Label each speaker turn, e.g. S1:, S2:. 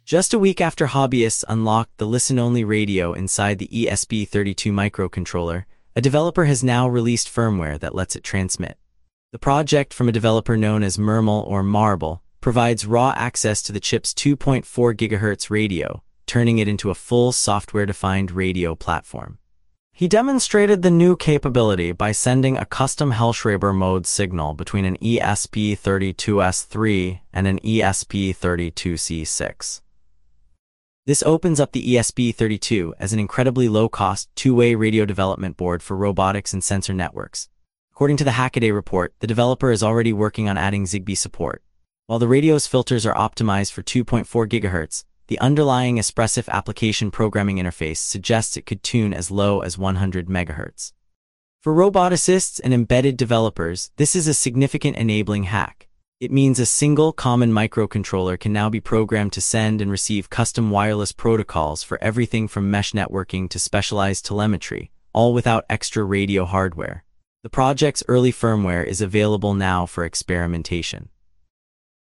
S1: Just a week after hobbyists unlocked the listen-only radio inside the ESP32 microcontroller, a developer has now released firmware that lets it transmit. The project, from a developer known as Mermal or Marble, provides raw access to the chip's 2.4 GHz radio, turning it into a full software-defined radio platform. He demonstrated the new capability by sending a custom Hellschreiber mode signal between an ESP32S3 and an ESP32C6. This opens up the ESP32 as an incredibly low-cost, two-way radio development board for robotics and sensor networks. According to the Hackaday report, the developer is already working on adding Zigbee support. While the radio's filters are optimized for 2.4 GHz, the underlying Espressif application programming interface suggests it could tune as low as 100 MHz. For roboticists and embedded developers, this is a significant enabling hack. It means a single common microcontroller can now be programmed to send and receive custom wireless protocols for everything from mesh networking to specialized telemetry, all without extra radio hardware. The project's early firmware is available now for experimentation.